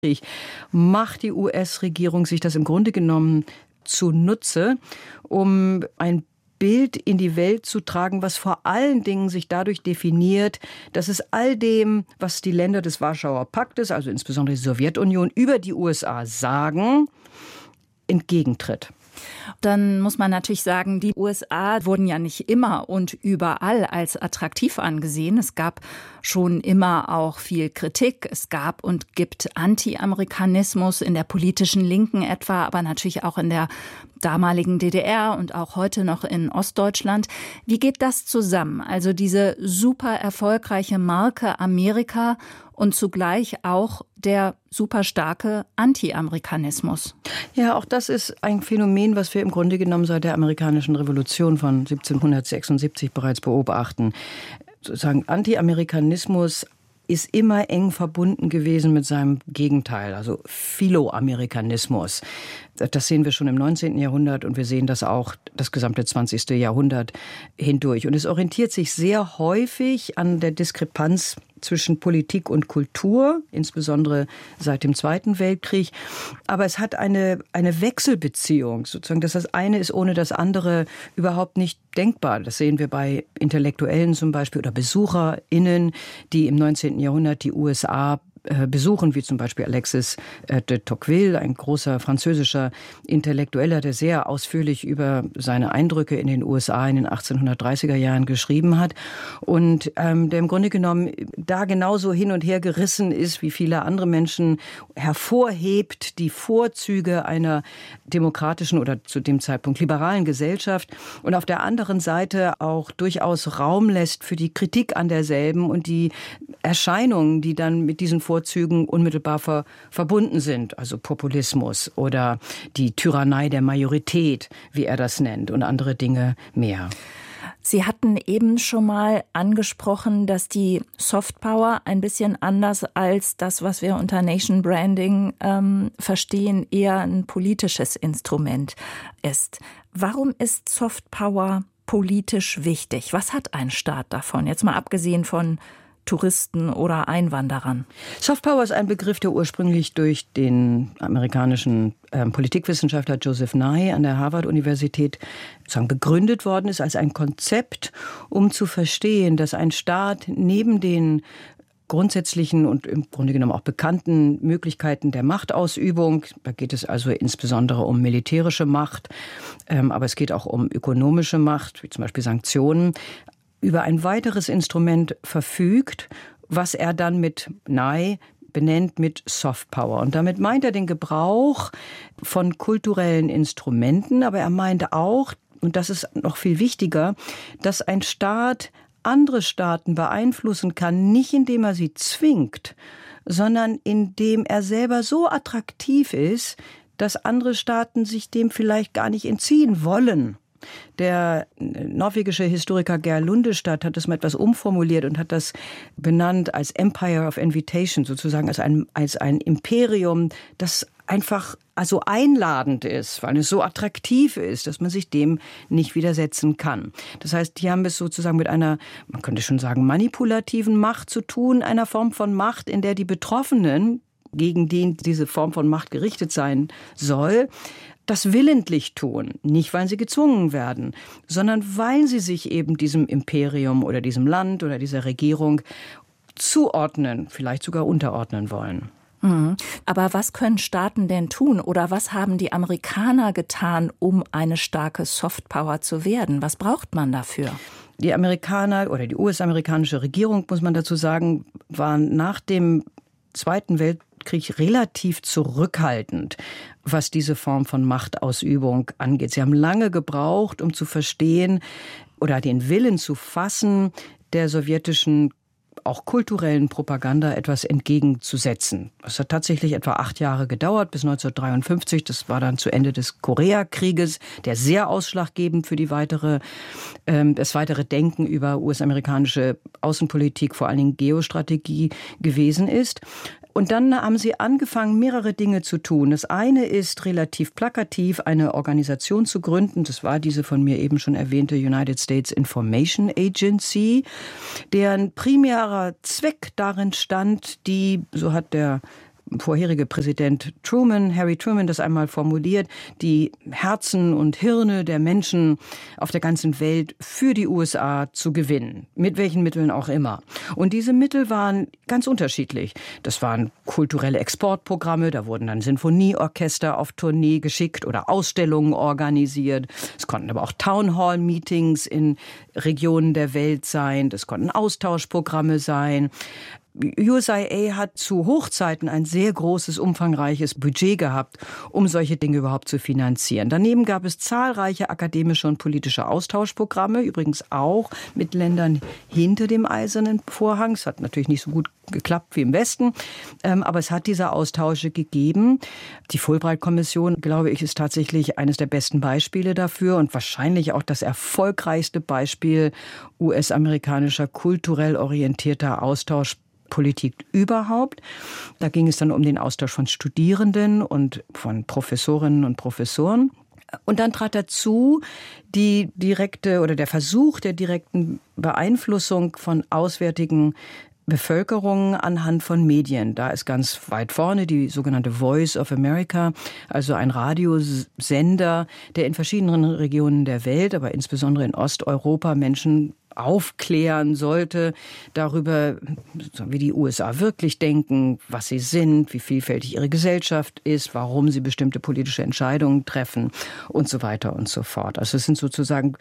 macht die US-Regierung sich das im Grunde genommen zunutze, um ein Bild in die Welt zu tragen, was vor allen Dingen sich dadurch definiert, dass es all dem, was die Länder des Warschauer Paktes, also insbesondere die Sowjetunion, über die USA sagen, entgegentritt. Dann muss man natürlich sagen, die USA wurden ja nicht immer und überall als attraktiv angesehen. Es gab schon immer auch viel Kritik. Es gab und gibt Anti-Amerikanismus in der politischen Linken etwa, aber natürlich auch in der damaligen DDR und auch heute noch in Ostdeutschland. Wie geht das zusammen? Also diese super erfolgreiche Marke Amerika und zugleich auch der super starke Anti-Amerikanismus. Ja, auch das ist ein Phänomen, was wir im Grunde genommen seit der amerikanischen Revolution von 1776 bereits beobachten. Sozusagen Anti-Amerikanismus ist immer eng verbunden gewesen mit seinem Gegenteil, also Philo-Amerikanismus. Das sehen wir schon im 19. Jahrhundert und wir sehen das auch das gesamte 20. Jahrhundert hindurch. Und es orientiert sich sehr häufig an der Diskrepanz zwischen Politik und Kultur, insbesondere seit dem Zweiten Weltkrieg. Aber es hat eine Wechselbeziehung, sozusagen, dass das eine ist ohne das andere überhaupt nicht denkbar. Das sehen wir bei Intellektuellen zum Beispiel oder BesucherInnen, die im 19. Jahrhundert die USA besuchen, wie zum Beispiel Alexis de Tocqueville, ein großer französischer Intellektueller, der sehr ausführlich über seine Eindrücke in den USA in den 1830er Jahren geschrieben hat und der im Grunde genommen da genauso hin und her gerissen ist, wie viele andere Menschen, hervorhebt die Vorzüge einer demokratischen oder zu dem Zeitpunkt liberalen Gesellschaft und auf der anderen Seite auch durchaus Raum lässt für die Kritik an derselben und die Erscheinungen, die dann mit diesen Vorzügen unmittelbar verbunden sind, also Populismus oder die Tyrannei der Majorität, wie er das nennt, und andere Dinge mehr. Sie hatten eben schon mal angesprochen, dass die Softpower ein bisschen anders als das, was wir unter Nation Branding verstehen, eher ein politisches Instrument ist. Warum ist Softpower politisch wichtig? Was hat ein Staat davon? Jetzt mal abgesehen von Touristen oder Einwanderern. Softpower ist ein Begriff, der ursprünglich durch den amerikanischen Politikwissenschaftler Joseph Nye an der Harvard-Universität sozusagen begründet worden ist als ein Konzept, um zu verstehen, dass ein Staat neben den grundsätzlichen und im Grunde genommen auch bekannten Möglichkeiten der Machtausübung, da geht es also insbesondere um militärische Macht, aber es geht auch um ökonomische Macht, wie zum Beispiel Sanktionen, über ein weiteres Instrument verfügt, was er dann mit Nye benennt mit Softpower. Und damit meint er den Gebrauch von kulturellen Instrumenten, aber er meint auch, und das ist noch viel wichtiger, dass ein Staat andere Staaten beeinflussen kann, nicht indem er sie zwingt, sondern indem er selber so attraktiv ist, dass andere Staaten sich dem vielleicht gar nicht entziehen wollen. Der norwegische Historiker Geir Lundestad hat das mal etwas umformuliert und hat das benannt als Empire of Invitation, sozusagen als ein Imperium, das einfach also einladend ist, weil es so attraktiv ist, dass man sich dem nicht widersetzen kann. Das heißt, hier haben wir es sozusagen mit einer, man könnte schon sagen, manipulativen Macht zu tun, einer Form von Macht, in der die Betroffenen, gegen die diese Form von Macht gerichtet sein soll, das willentlich tun, nicht weil sie gezwungen werden, sondern weil sie sich eben diesem Imperium oder diesem Land oder dieser Regierung zuordnen, vielleicht sogar unterordnen wollen. Aber was können Staaten denn tun oder was haben die Amerikaner getan, um eine starke Softpower zu werden? Was braucht man dafür? Die Amerikaner oder die US-amerikanische Regierung, muss man dazu sagen, waren nach dem Zweiten Weltkrieg relativ zurückhaltend, was diese Form von Machtausübung angeht. Sie haben lange gebraucht, um zu verstehen oder den Willen zu fassen, der sowjetischen auch kulturellen Propaganda etwas entgegenzusetzen. Es hat tatsächlich etwa 8 Jahre gedauert, bis 1953. Das war dann zu Ende des Koreakrieges, der sehr ausschlaggebend für das weitere Denken über US-amerikanische Außenpolitik, vor allen Dingen Geostrategie gewesen ist. Und dann haben sie angefangen, mehrere Dinge zu tun. Das eine ist relativ plakativ, eine Organisation zu gründen. Das war diese von mir eben schon erwähnte United States Information Agency, deren primärer Zweck darin stand, die, so hat der vorherige Präsident Truman, Harry Truman, das einmal formuliert, die Herzen und Hirne der Menschen auf der ganzen Welt für die USA zu gewinnen. Mit welchen Mitteln auch immer. Und diese Mittel waren ganz unterschiedlich. Das waren kulturelle Exportprogramme, da wurden dann Sinfonieorchester auf Tournee geschickt oder Ausstellungen organisiert. Es konnten aber auch Townhall-Meetings in Regionen der Welt sein. Das konnten Austauschprogramme sein. USIA hat zu Hochzeiten ein sehr großes, umfangreiches Budget gehabt, um solche Dinge überhaupt zu finanzieren. Daneben gab es zahlreiche akademische und politische Austauschprogramme, übrigens auch mit Ländern hinter dem Eisernen Vorhang. Es hat natürlich nicht so gut geklappt wie im Westen, aber es hat diese Austausche gegeben. Die Fulbright-Kommission, glaube ich, ist tatsächlich eines der besten Beispiele dafür und wahrscheinlich auch das erfolgreichste Beispiel US-amerikanischer kulturell orientierter Austauschpolitik überhaupt. Da ging es dann um den Austausch von Studierenden und von Professorinnen und Professoren. Und dann trat dazu die direkte oder der Versuch der direkten Beeinflussung von auswärtigen Bevölkerung anhand von Medien. Da ist ganz weit vorne die sogenannte Voice of America, also ein Radiosender, der in verschiedenen Regionen der Welt, aber insbesondere in Osteuropa Menschen aufklären sollte darüber, wie die USA wirklich denken, was sie sind, wie vielfältig ihre Gesellschaft ist, warum sie bestimmte politische Entscheidungen treffen und so weiter und so fort. Also es sind sozusagen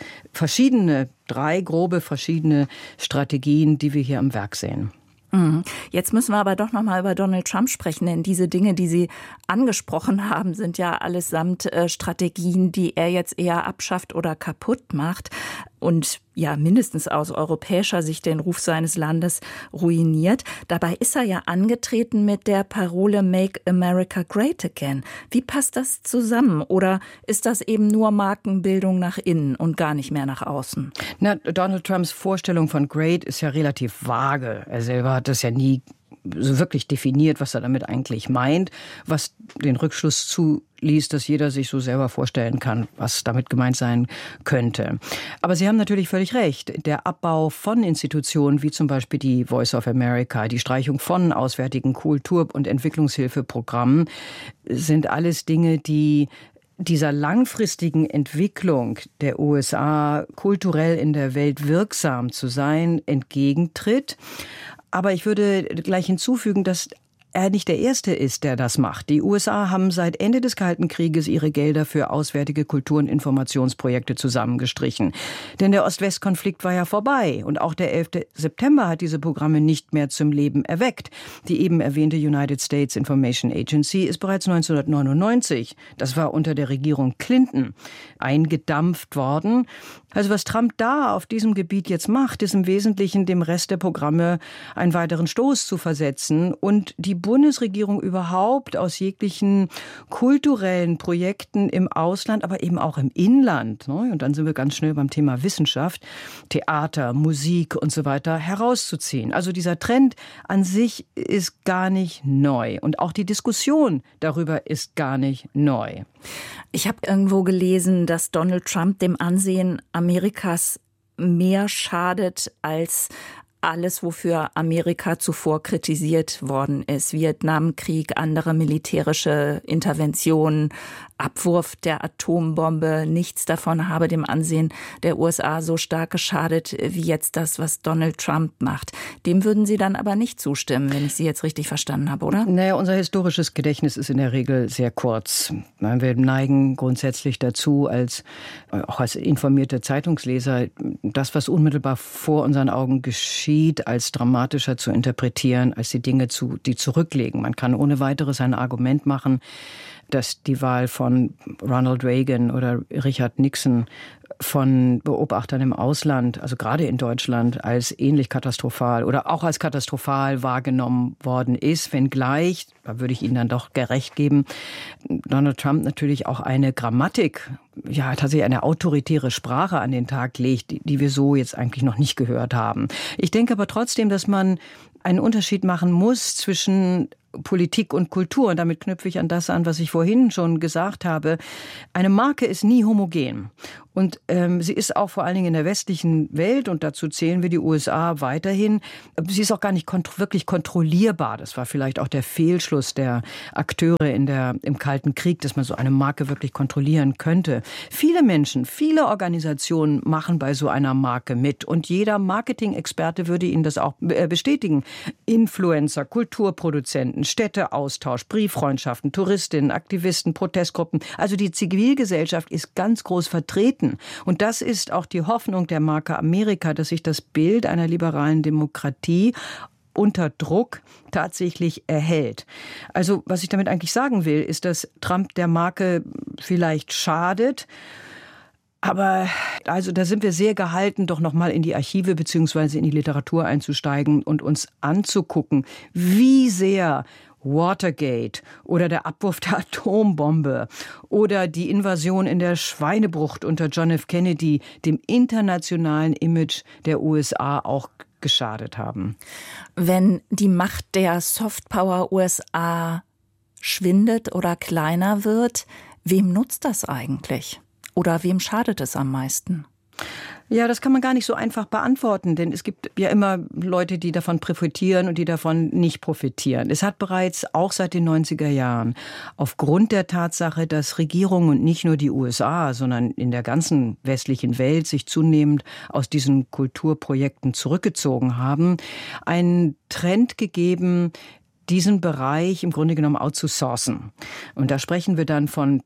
drei grobe verschiedene Strategien, die wir hier am Werk sehen. Jetzt müssen wir aber doch noch mal über Donald Trump sprechen, denn diese Dinge, die Sie angesprochen haben, sind ja allesamt Strategien, die er jetzt eher abschafft oder kaputt macht und ja mindestens aus europäischer Sicht den Ruf seines Landes ruiniert. Dabei ist er ja angetreten mit der Parole Make America Great Again. Wie passt das zusammen? Oder ist das eben nur Markenbildung nach innen und gar nicht mehr nach außen? Na, Donald Trumps Vorstellung von Great ist ja relativ vage. Er selber hat das ja nie so wirklich definiert, was er damit eigentlich meint, was den Rückschluss zuließ, dass jeder sich so selber vorstellen kann, was damit gemeint sein könnte. Aber Sie haben natürlich völlig recht. Der Abbau von Institutionen wie zum Beispiel die Voice of America, die Streichung von auswärtigen Kultur- und Entwicklungshilfeprogrammen sind alles Dinge, die dieser langfristigen Entwicklung der USA, kulturell in der Welt wirksam zu sein, entgegentritt. Aber ich würde gleich hinzufügen, dass er nicht der Erste ist, der das macht. Die USA haben seit Ende des Kalten Krieges ihre Gelder für auswärtige Kultur- und Informationsprojekte zusammengestrichen. Denn der Ost-West-Konflikt war ja vorbei. Und auch der 11. September hat diese Programme nicht mehr zum Leben erweckt. Die eben erwähnte United States Information Agency ist bereits 1999, das war unter der Regierung Clinton, eingedampft worden. Also was Trump da auf diesem Gebiet jetzt macht, ist im Wesentlichen dem Rest der Programme einen weiteren Stoß zu versetzen und die Bundesregierung überhaupt aus jeglichen kulturellen Projekten im Ausland, aber eben auch im Inland, und dann sind wir ganz schnell beim Thema Wissenschaft, Theater, Musik und so weiter, herauszuziehen. Also dieser Trend an sich ist gar nicht neu und auch die Diskussion darüber ist gar nicht neu. Ich habe irgendwo gelesen, dass Donald Trump dem Ansehen Amerikas mehr schadet als alles, wofür Amerika zuvor kritisiert worden ist. Vietnamkrieg, andere militärische Interventionen, Abwurf der Atombombe. Nichts davon habe dem Ansehen der USA so stark geschadet, wie jetzt das, was Donald Trump macht. Dem würden Sie dann aber nicht zustimmen, wenn ich Sie jetzt richtig verstanden habe, oder? Naja, unser historisches Gedächtnis ist in der Regel sehr kurz. Wir neigen grundsätzlich dazu, auch als informierte Zeitungsleser, das, was unmittelbar vor unseren Augen geschieht, als dramatischer zu interpretieren, als die Dinge, die zurücklegen. Man kann ohne weiteres ein Argument machen, dass die Wahl von Ronald Reagan oder Richard Nixon von Beobachtern im Ausland, also gerade in Deutschland, als ähnlich katastrophal oder auch als katastrophal wahrgenommen worden ist, wenngleich, da würde ich Ihnen dann doch gerecht geben, Donald Trump natürlich auch eine Grammatik, ja tatsächlich eine autoritäre Sprache an den Tag legt, die wir so jetzt eigentlich noch nicht gehört haben. Ich denke aber trotzdem, dass man einen Unterschied machen muss zwischen Politik und Kultur. Und damit knüpfe ich an das an, was ich vorhin schon gesagt habe. Eine Marke ist nie homogen. Und sie ist auch vor allen Dingen in der westlichen Welt, und dazu zählen wir die USA weiterhin, sie ist auch gar nicht wirklich kontrollierbar. Das war vielleicht auch der Fehlschluss der Akteure im Kalten Krieg, dass man so eine Marke wirklich kontrollieren könnte. Viele Menschen, viele Organisationen machen bei so einer Marke mit. Und jeder Marketing-Experte würde Ihnen das auch bestätigen. Influencer, Kulturproduzenten, Städteaustausch, Brieffreundschaften, Touristinnen, Aktivisten, Protestgruppen. Also die Zivilgesellschaft ist ganz groß vertreten. Und das ist auch die Hoffnung der Marke Amerika, dass sich das Bild einer liberalen Demokratie unter Druck tatsächlich erhält. Also was ich damit eigentlich sagen will, ist, dass Trump der Marke vielleicht schadet. Aber also da sind wir sehr gehalten, doch noch mal in die Archive bzw. in die Literatur einzusteigen und uns anzugucken, wie sehr Watergate oder der Abwurf der Atombombe oder die Invasion in der Schweinebucht unter John F. Kennedy dem internationalen Image der USA auch geschadet haben. Wenn die Macht der Softpower USA schwindet oder kleiner wird, wem nutzt das eigentlich? Oder wem schadet es am meisten? Ja, das kann man gar nicht so einfach beantworten, denn es gibt ja immer Leute, die davon profitieren und die davon nicht profitieren. Es hat bereits auch seit den 90er Jahren aufgrund der Tatsache, dass Regierungen und nicht nur die USA, sondern in der ganzen westlichen Welt sich zunehmend aus diesen Kulturprojekten zurückgezogen haben, einen Trend gegeben, diesen Bereich im Grunde genommen outzusourcen. Und da sprechen wir dann von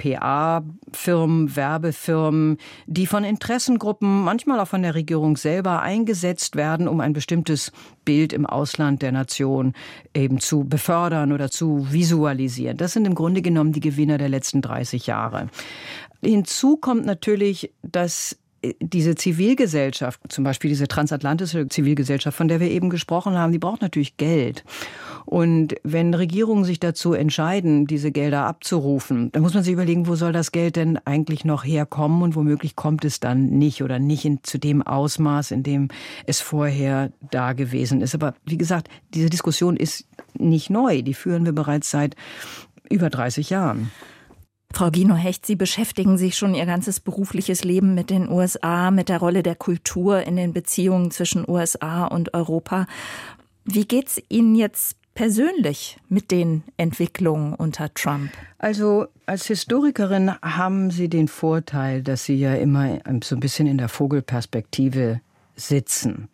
PA-Firmen, Werbefirmen, die von Interessengruppen, manchmal auch von der Regierung selber eingesetzt werden, um ein bestimmtes Bild im Ausland der Nation eben zu befördern oder zu visualisieren. Das sind im Grunde genommen die Gewinner der letzten 30 Jahre. Hinzu kommt natürlich, dass diese Zivilgesellschaft, zum Beispiel diese transatlantische Zivilgesellschaft, von der wir eben gesprochen haben, die braucht natürlich Geld. Und wenn Regierungen sich dazu entscheiden, diese Gelder abzurufen, dann muss man sich überlegen, wo soll das Geld denn eigentlich noch herkommen, und womöglich kommt es dann nicht oder nicht zu dem Ausmaß, in dem es vorher da gewesen ist. Aber wie gesagt, diese Diskussion ist nicht neu, die führen wir bereits seit über 30 Jahren. Frau Guino-Hecht, Sie beschäftigen sich schon Ihr ganzes berufliches Leben mit den USA, mit der Rolle der Kultur in den Beziehungen zwischen USA und Europa. Wie geht's Ihnen jetzt persönlich mit den Entwicklungen unter Trump? Also als Historikerin haben Sie den Vorteil, dass Sie ja immer so ein bisschen in der Vogelperspektive sitzen.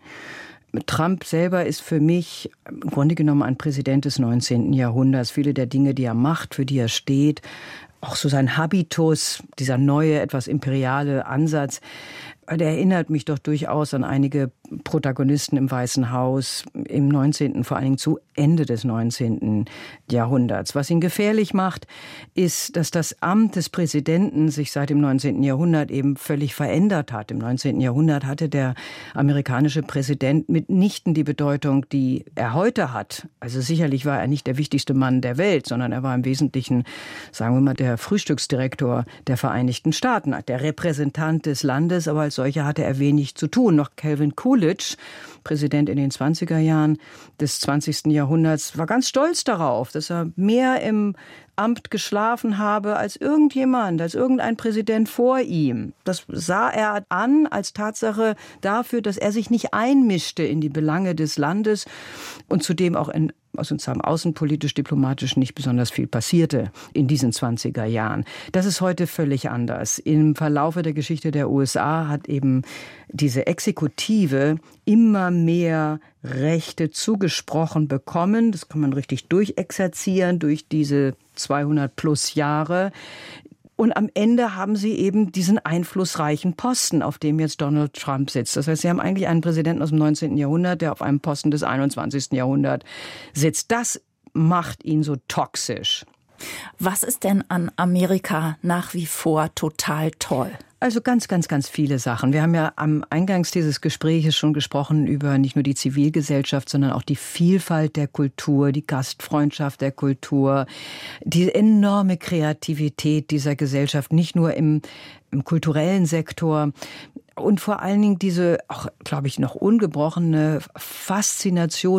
Trump selber ist für mich im Grunde genommen ein Präsident des 19. Jahrhunderts. Viele der Dinge, die er macht, für die er steht, auch so sein Habitus, dieser neue, etwas imperiale Ansatz, der erinnert mich doch durchaus an einige Protagonisten im Weißen Haus im 19., vor allen Dingen zu Ende des 19. Jahrhunderts. Was ihn gefährlich macht, ist, dass das Amt des Präsidenten sich seit dem 19. Jahrhundert eben völlig verändert hat. Im 19. Jahrhundert hatte der amerikanische Präsident mitnichten die Bedeutung, die er heute hat. Also sicherlich war er nicht der wichtigste Mann der Welt, sondern er war im Wesentlichen, sagen wir mal, der Frühstücksdirektor der Vereinigten Staaten, der Repräsentant des Landes, aber als solcher hatte er wenig zu tun. Noch Calvin Coolidge, Präsident in den 20er Jahren des 20. Jahrhunderts, war ganz stolz darauf, dass er mehr im Amt geschlafen habe als irgendjemand, als irgendein Präsident vor ihm. Das sah er an als Tatsache dafür, dass er sich nicht einmischte in die Belange des Landes und zudem auch aus unserem außenpolitisch-diplomatisch nicht besonders viel passierte in diesen 20er Jahren. Das ist heute völlig anders. Im Verlaufe der Geschichte der USA hat eben diese Exekutive immer mehr Rechte zugesprochen bekommen. Das kann man richtig durchexerzieren durch diese 200 plus Jahre. Und am Ende haben sie eben diesen einflussreichen Posten, auf dem jetzt Donald Trump sitzt. Das heißt, sie haben eigentlich einen Präsidenten aus dem 19. Jahrhundert, der auf einem Posten des 21. Jahrhunderts sitzt. Das macht ihn so toxisch. Was ist denn an Amerika nach wie vor total toll? Also ganz, ganz, ganz viele Sachen. Wir haben ja am Eingangs dieses Gespräches schon gesprochen über nicht nur die Zivilgesellschaft, sondern auch die Vielfalt der Kultur, die Gastfreundschaft der Kultur, die enorme Kreativität dieser Gesellschaft, nicht nur im kulturellen Sektor. Und vor allen Dingen diese, auch glaube ich, noch ungebrochene Faszination mit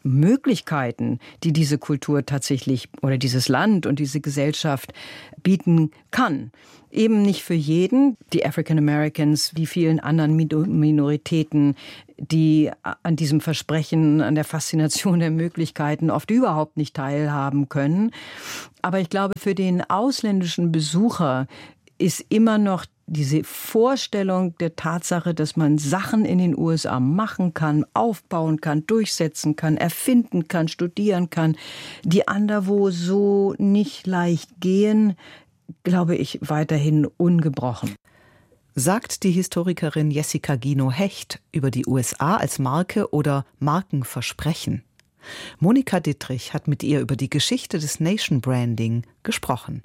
Möglichkeiten, die diese Kultur tatsächlich oder dieses Land und diese Gesellschaft bieten kann. Eben nicht für jeden, die African Americans, die vielen anderen Minoritäten, die an diesem Versprechen, an der Faszination der Möglichkeiten oft überhaupt nicht teilhaben können. Aber ich glaube, für den ausländischen Besucher ist immer noch diese Vorstellung der Tatsache, dass man Sachen in den USA machen kann, aufbauen kann, durchsetzen kann, erfinden kann, studieren kann, die anderswo so nicht leicht gehen, glaube ich, weiterhin ungebrochen. Sagt die Historikerin Jessica Gino-Hecht über die USA als Marke oder Markenversprechen. Monika Dittrich hat mit ihr über die Geschichte des Nation Branding gesprochen.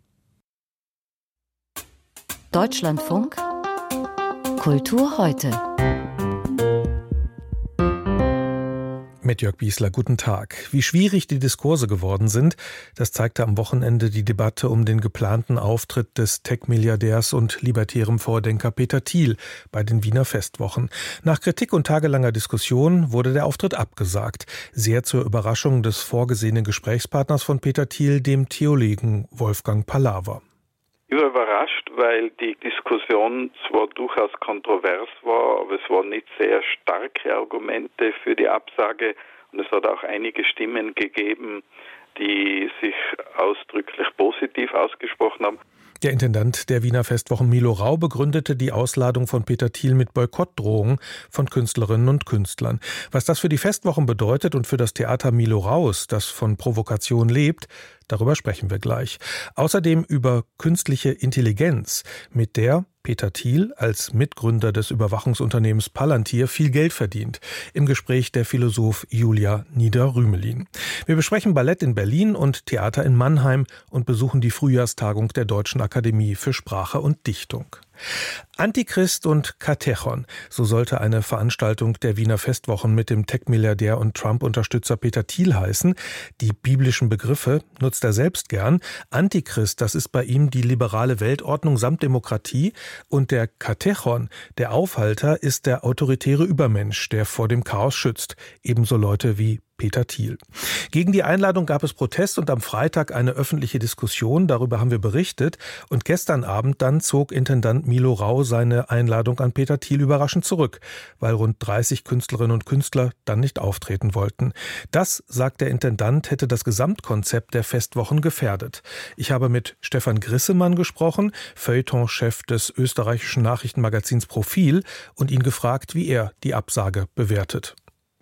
Deutschlandfunk Kultur heute. Mit Jörg Biesler, guten Tag. Wie schwierig die Diskurse geworden sind, das zeigte am Wochenende die Debatte um den geplanten Auftritt des Tech-Milliardärs und libertärem Vordenker Peter Thiel bei den Wiener Festwochen. Nach Kritik und tagelanger Diskussion wurde der Auftritt abgesagt. Sehr zur Überraschung des vorgesehenen Gesprächspartners von Peter Thiel, dem Theologen Wolfgang Palaver. Ich war überrascht, weil die Diskussion zwar durchaus kontrovers war, aber es waren nicht sehr starke Argumente für die Absage und es hat auch einige Stimmen gegeben, die sich ausdrücklich positiv ausgesprochen haben. Der Intendant der Wiener Festwochen Milo Rau begründete die Ausladung von Peter Thiel mit Boykottdrohungen von Künstlerinnen und Künstlern. Was das für die Festwochen bedeutet und für das Theater Milo Raus, das von Provokation lebt, darüber sprechen wir gleich. Außerdem über künstliche Intelligenz, mit der Peter Thiel als Mitgründer des Überwachungsunternehmens Palantir viel Geld verdient. Im Gespräch der Philosoph Julia Nieder-Rümelin. Wir besprechen Ballett in Berlin und Theater in Mannheim und besuchen die Frühjahrstagung der Deutschen Akademie für Sprache und Dichtung. Antichrist und Katechon, so sollte eine Veranstaltung der Wiener Festwochen mit dem Tech-Milliardär und Trump-Unterstützer Peter Thiel heißen. Die biblischen Begriffe nutzt er selbst gern. Antichrist, das ist bei ihm die liberale Weltordnung samt Demokratie. Und der Katechon, der Aufhalter, ist der autoritäre Übermensch, der vor dem Chaos schützt. Ebenso Leute wie Peter Thiel. Gegen die Einladung gab es Protest und am Freitag eine öffentliche Diskussion. Darüber haben wir berichtet. Und gestern Abend dann zog Intendant Milo Rau seine Einladung an Peter Thiel überraschend zurück, weil rund 30 Künstlerinnen und Künstler dann nicht auftreten wollten. Das, sagt der Intendant, hätte das Gesamtkonzept der Festwochen gefährdet. Ich habe mit Stefan Grissemann gesprochen, Feuilleton-Chef des österreichischen Nachrichtenmagazins Profil, und ihn gefragt, wie er die Absage bewertet.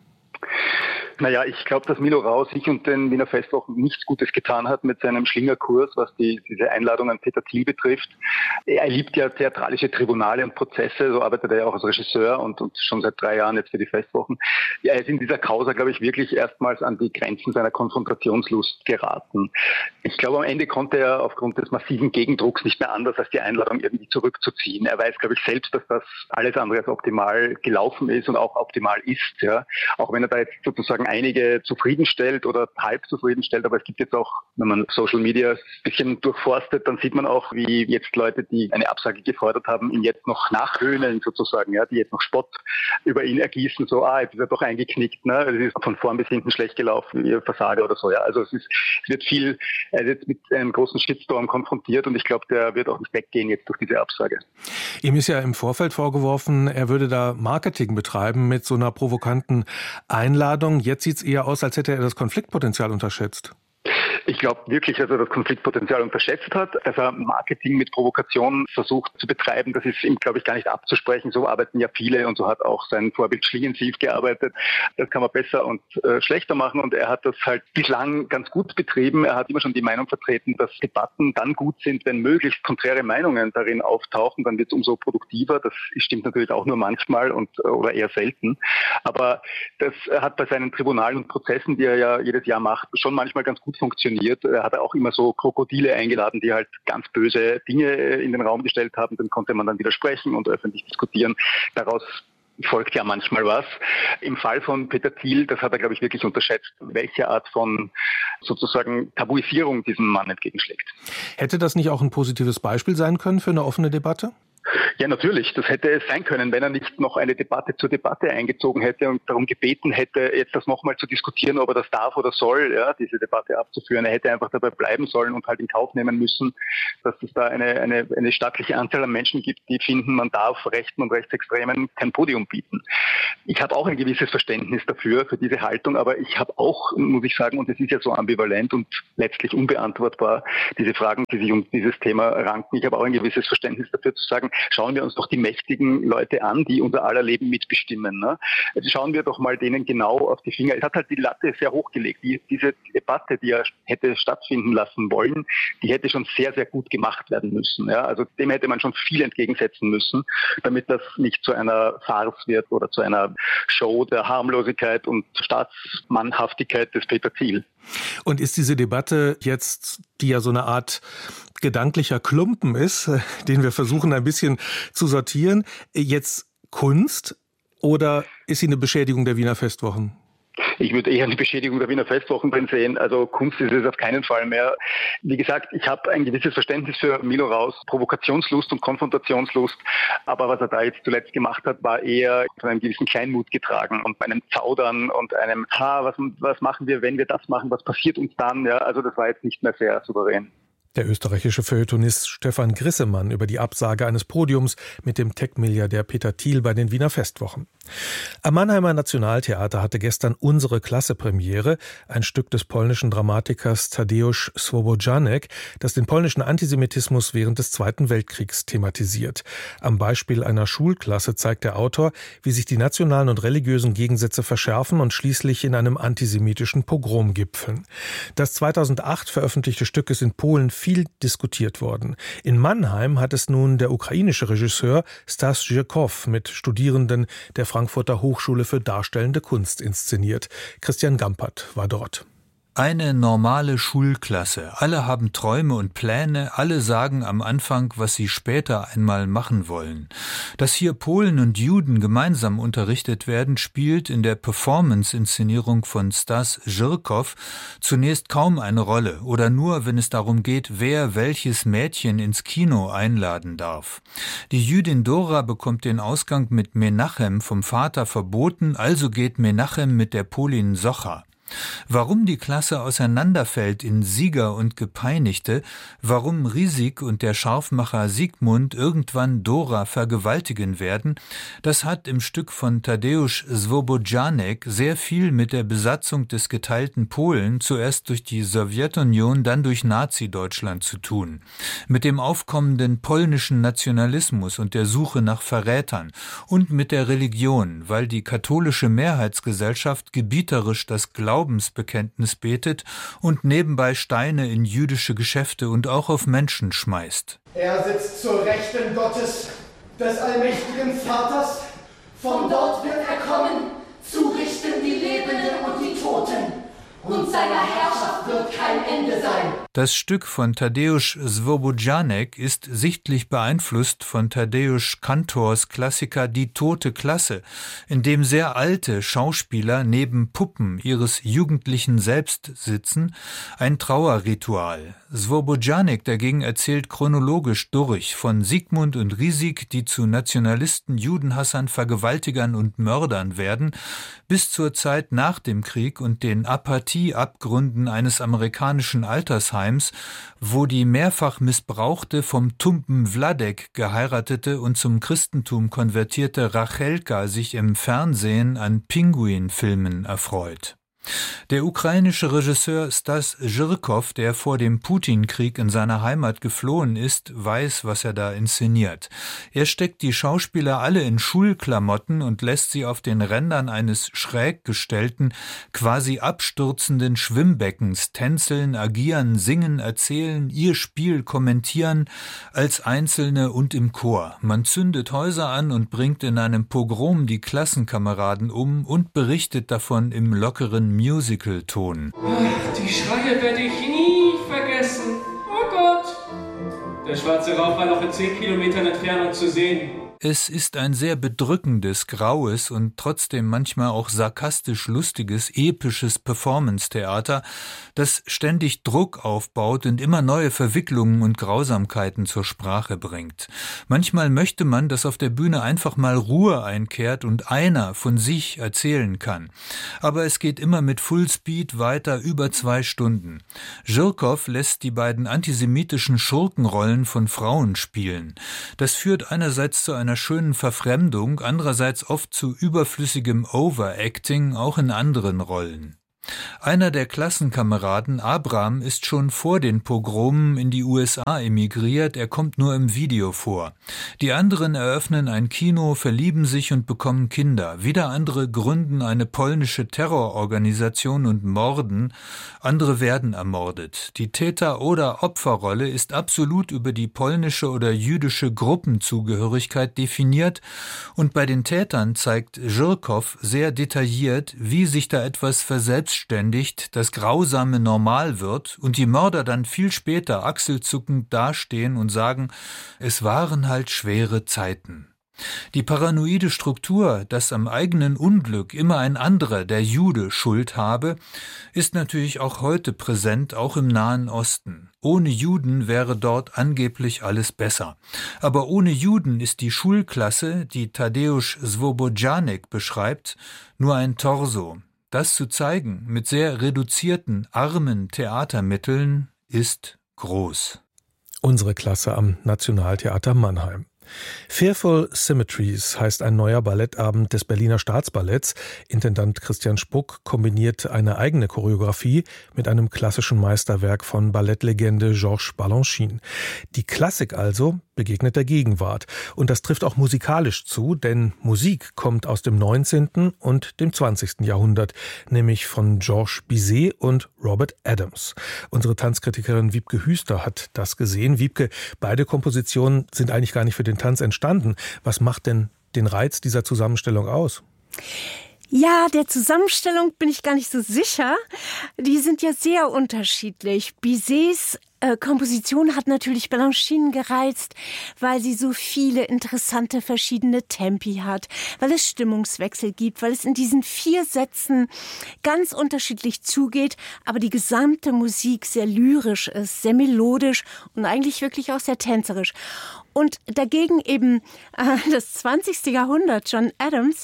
Naja, ich glaube, dass Milo Rau sich und den Wiener Festwochen nichts Gutes getan hat mit seinem Schlingerkurs, was diese Einladung an Peter Thiel betrifft. Er liebt ja theatralische Tribunale und Prozesse, so arbeitet er ja auch als Regisseur und schon seit 3 Jahren jetzt für die Festwochen. Ja, er ist in dieser Causa, glaube ich, wirklich erstmals an die Grenzen seiner Konfrontationslust geraten. Ich glaube, am Ende konnte er aufgrund des massiven Gegendrucks nicht mehr anders, als die Einladung irgendwie zurückzuziehen. Er weiß, glaube ich, selbst, dass das alles andere als optimal gelaufen ist und auch optimal ist. Ja. Auch wenn er da jetzt sozusagen einige zufriedenstellt oder halb zufriedenstellt, aber es gibt jetzt auch, wenn man Social Media ein bisschen durchforstet, dann sieht man auch, wie jetzt Leute, die eine Absage gefordert haben, ihn jetzt noch nachhöhnen sozusagen, ja, die jetzt noch Spott über ihn ergießen, so, jetzt ist er doch eingeknickt, ne, es ist von vorn bis hinten schlecht gelaufen, wie Versager oder so, ja, also er ist jetzt mit einem großen Shitstorm konfrontiert und ich glaube, der wird auch nicht weggehen jetzt durch diese Absage. Ihm ist ja im Vorfeld vorgeworfen, er würde da Marketing betreiben mit so einer provokanten Einladung. Jetzt sieht es eher aus, als hätte er das Konfliktpotenzial unterschätzt. Ich glaube wirklich, dass er das Konfliktpotenzial unterschätzt hat, dass er Marketing mit Provokation versucht zu betreiben. Das ist ihm, glaube ich, gar nicht abzusprechen. So arbeiten ja viele und so hat auch sein Vorbild Schlingensief gearbeitet. Das kann man besser und schlechter machen und er hat das halt bislang ganz gut betrieben. Er hat immer schon die Meinung vertreten, dass Debatten dann gut sind, wenn möglichst konträre Meinungen darin auftauchen. Dann wird es umso produktiver. Das stimmt natürlich auch nur manchmal oder eher selten. Aber das hat bei seinen Tribunalen und Prozessen, die er ja jedes Jahr macht, schon manchmal ganz gut funktioniert. Er hat auch immer so Krokodile eingeladen, die halt ganz böse Dinge in den Raum gestellt haben. Dann konnte man dann widersprechen und öffentlich diskutieren. Daraus folgt ja manchmal was. Im Fall von Peter Thiel, das hat er, glaube ich, wirklich unterschätzt, welche Art von sozusagen Tabuisierung diesem Mann entgegenschlägt. Hätte das nicht auch ein positives Beispiel sein können für eine offene Debatte? Ja, natürlich. Das hätte es sein können, wenn er nicht noch eine Debatte zur Debatte eingezogen hätte und darum gebeten hätte, jetzt das nochmal zu diskutieren, ob er das darf oder soll, ja, diese Debatte abzuführen. Er hätte einfach dabei bleiben sollen und halt in Kauf nehmen müssen, dass es da eine stattliche Anzahl an Menschen gibt, die finden, man darf Rechten und Rechtsextremen kein Podium bieten. Ich habe auch ein gewisses Verständnis dafür, für diese Haltung, aber ich habe auch, muss ich sagen, und es ist ja so ambivalent und letztlich unbeantwortbar, diese Fragen, die sich um dieses Thema ranken. Ich habe auch ein gewisses Verständnis dafür zu sagen, schauen wir uns doch die mächtigen Leute an, die unser aller Leben mitbestimmen. Ne? Schauen wir doch mal denen genau auf die Finger. Es hat halt die Latte sehr hochgelegt. Diese Debatte, die er hätte stattfinden lassen wollen, die hätte schon sehr, sehr gut gemacht werden müssen. Ja? Also dem hätte man schon viel entgegensetzen müssen, damit das nicht zu einer Farce wird oder zu einer Show der Harmlosigkeit und Staatsmannhaftigkeit des Peter Thiel. Und ist diese Debatte jetzt, die ja so eine Art gedanklicher Klumpen ist, den wir versuchen ein bisschen zu sortieren, jetzt Kunst oder ist sie eine Beschädigung der Wiener Festwochen? Ich würde eher eine Beschädigung der Wiener Festwochen drin sehen. Also Kunst ist es auf keinen Fall mehr. Wie gesagt, ich habe ein gewisses Verständnis für Milo Raus' Provokationslust und Konfrontationslust. Aber was er da jetzt zuletzt gemacht hat, war eher von einem gewissen Kleinmut getragen und einem Zaudern und einem, was machen wir, wenn wir das machen, was passiert uns dann? Ja, also das war jetzt nicht mehr sehr souverän. Der österreichische Feuilletonist Stefan Grissemann über die Absage eines Podiums mit dem Tech-Milliardär Peter Thiel bei den Wiener Festwochen. Am Mannheimer Nationaltheater hatte gestern Unsere Klasse Premiere, ein Stück des polnischen Dramatikers Tadeusz Swobojanek, das den polnischen Antisemitismus während des Zweiten Weltkriegs thematisiert. Am Beispiel einer Schulklasse zeigt der Autor, wie sich die nationalen und religiösen Gegensätze verschärfen und schließlich in einem antisemitischen Pogrom gipfeln. Das 2008 veröffentlichte Stück ist in Polen viel diskutiert worden. In Mannheim hat es nun der ukrainische Regisseur Stas Żyrkow mit Studierenden der Frankfurter Hochschule für Darstellende Kunst inszeniert. Christian Gampert war dort. Eine normale Schulklasse. Alle haben Träume und Pläne, alle sagen am Anfang, was sie später einmal machen wollen. Dass hier Polen und Juden gemeinsam unterrichtet werden, spielt in der Performance-Inszenierung von Stas Żyrkow zunächst kaum eine Rolle oder nur, wenn es darum geht, wer welches Mädchen ins Kino einladen darf. Die Jüdin Dora bekommt den Ausgang mit Menachem vom Vater verboten, also geht Menachem mit der Polin Socha. Warum die Klasse auseinanderfällt in Sieger und Gepeinigte, warum Risik und der Scharfmacher Sigmund irgendwann Dora vergewaltigen werden, das hat im Stück von Tadeusz Swobojanek sehr viel mit der Besatzung des geteilten Polen, zuerst durch die Sowjetunion, dann durch Nazi-Deutschland zu tun. Mit dem aufkommenden polnischen Nationalismus und der Suche nach Verrätern und mit der Religion, weil die katholische Mehrheitsgesellschaft gebieterisch das Glaubensbekenntnis betet und nebenbei Steine in jüdische Geschäfte und auch auf Menschen schmeißt. Er sitzt zur Rechten Gottes, des allmächtigen Vaters. Von dort wird er kommen, zu richten die Lebenden und die Toten. Und seiner Herrschaft wird kein Ende sein. Das Stück von Tadeusz Swobojanek ist sichtlich beeinflusst von Tadeusz Kantors Klassiker Die tote Klasse, in dem sehr alte Schauspieler neben Puppen ihres jugendlichen Selbst sitzen, ein Trauerritual. Swobojanek dagegen erzählt chronologisch durch, von Sigmund und Risik, die zu Nationalisten, Judenhassern, Vergewaltigern und Mördern werden, bis zur Zeit nach dem Krieg und den Apathieabgründen eines amerikanischen Altersheims, wo die mehrfach missbrauchte, vom Tumpen Wladek geheiratete und zum Christentum konvertierte Rachelka sich im Fernsehen an Pinguin-Filmen erfreut. Der ukrainische Regisseur Stas Żyrkow, der vor dem Putin-Krieg in seiner Heimat geflohen ist, weiß, was er da inszeniert. Er steckt die Schauspieler alle in Schulklamotten und lässt sie auf den Rändern eines schräg gestellten, quasi abstürzenden Schwimmbeckens tänzeln, agieren, singen, erzählen, ihr Spiel kommentieren, als Einzelne und im Chor. Man zündet Häuser an und bringt in einem Pogrom die Klassenkameraden um und berichtet davon im lockeren Musical-Ton. Die Schreie werde ich nie vergessen. Oh Gott! Der schwarze Rauch war noch in 10 Kilometern Entfernung zu sehen. Es ist ein sehr bedrückendes, graues und trotzdem manchmal auch sarkastisch lustiges, episches Performance-Theater, das ständig Druck aufbaut und immer neue Verwicklungen und Grausamkeiten zur Sprache bringt. Manchmal möchte man, dass auf der Bühne einfach mal Ruhe einkehrt und einer von sich erzählen kann. Aber es geht immer mit Fullspeed weiter über 2 Stunden. Zhirkov lässt die beiden antisemitischen Schurkenrollen von Frauen spielen. Das führt einerseits zu einer schönen Verfremdung, andererseits oft zu überflüssigem Overacting, auch in anderen Rollen. Einer der Klassenkameraden, Abram, ist schon vor den Pogromen in die USA emigriert, er kommt nur im Video vor. Die anderen eröffnen ein Kino, verlieben sich und bekommen Kinder. Wieder andere gründen eine polnische Terrororganisation und morden, andere werden ermordet. Die Täter- oder Opferrolle ist absolut über die polnische oder jüdische Gruppenzugehörigkeit definiert und bei den Tätern zeigt Zhirkov sehr detailliert, wie sich da etwas verselbstständigt, das Grausame normal wird und die Mörder dann viel später achselzuckend dastehen und sagen, es waren halt schwere Zeiten. Die paranoide Struktur, dass am eigenen Unglück immer ein anderer, der Jude, Schuld habe, ist natürlich auch heute präsent, auch im Nahen Osten. Ohne Juden wäre dort angeblich alles besser. Aber ohne Juden ist die Schulklasse, die Tadeusz Swobodzianek beschreibt, nur ein Torso. Das zu zeigen mit sehr reduzierten, armen Theatermitteln ist groß. Unsere Klasse am Nationaltheater Mannheim. Fearful Symmetries heißt ein neuer Ballettabend des Berliner Staatsballetts. Intendant Christian Spuck kombiniert eine eigene Choreografie mit einem klassischen Meisterwerk von Ballettlegende Georges Balanchine. Die Klassik also begegnet der Gegenwart. Und das trifft auch musikalisch zu, denn Musik kommt aus dem 19. und dem 20. Jahrhundert, nämlich von Georges Bizet und Robert Adams. Unsere Tanzkritikerin Wiebke Hüster hat das gesehen. Wiebke, beide Kompositionen sind eigentlich gar nicht für den Tanz entstanden. Was macht denn den Reiz dieser Zusammenstellung aus? Ja, der Zusammenstellung bin ich gar nicht so sicher. Die sind ja sehr unterschiedlich. Bizets Komposition hat natürlich Balanchine gereizt, weil sie so viele interessante verschiedene Tempi hat, weil es Stimmungswechsel gibt, weil es in diesen 4 Sätzen ganz unterschiedlich zugeht, aber die gesamte Musik sehr lyrisch ist, sehr melodisch und eigentlich wirklich auch sehr tänzerisch. Und dagegen eben das 20. Jahrhundert, John Adams,